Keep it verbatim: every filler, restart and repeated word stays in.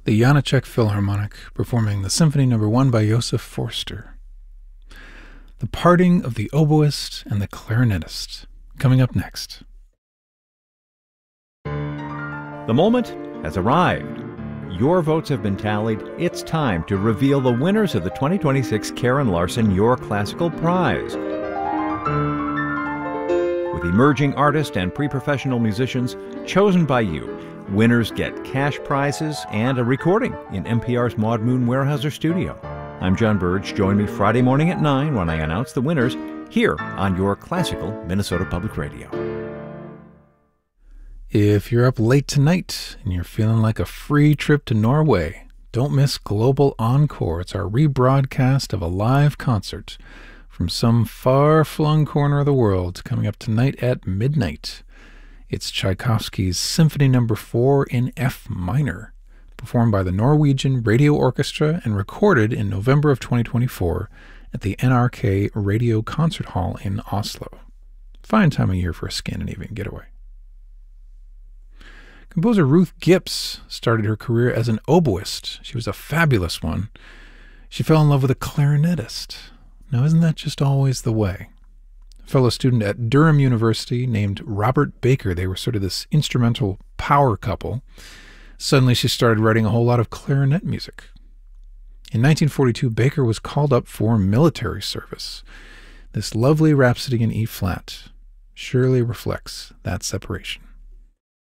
the Janáček Philharmonic performing the Symphony Number One by Josef Forster. The Parting of the Oboist and the Clarinetist, coming up next. The moment has arrived. Your votes have been tallied. It's time to reveal the winners of the twenty twenty-six Karen Larson Your Classical Prize. With emerging artists and pre-professional musicians chosen by you, winners get cash prizes and a recording in N P R's Maud Moon Weyerhaeuser studio. I'm John Burge. Join me Friday morning at nine when I announce the winners here on Your Classical Minnesota Public Radio. If you're up late tonight and you're feeling like a free trip to Norway, don't miss Global Encore. It's our rebroadcast of a live concert from some far-flung corner of the world coming up tonight at midnight. It's Tchaikovsky's Symphony Number Four in F minor, performed by the Norwegian Radio Orchestra and recorded in November of twenty twenty-four at the N R K Radio Concert Hall in Oslo. Fine time of year for a Scandinavian getaway. Composer Ruth Gips started her career as an oboist. She was a fabulous one. She fell in love with a clarinetist. Now, isn't that just always the way? A fellow student at Durham University named Robert Baker, they were sort of this instrumental power couple. Suddenly she started writing a whole lot of clarinet music. In nineteen forty-two, Baker was called up for military service. This lovely Rhapsody in E-flat surely reflects that separation.